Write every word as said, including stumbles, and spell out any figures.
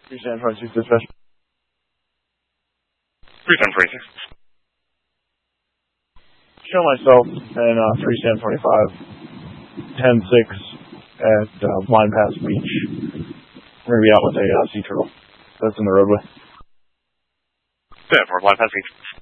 three San twenty-six dispatch. three San twenty-six. Show myself and uh, three San twenty-five, ten six at uh, Blind Pass Beach. We're going to be out with a uh, sea turtle. That's in the roadway. Yeah, for Blind Pass Beach.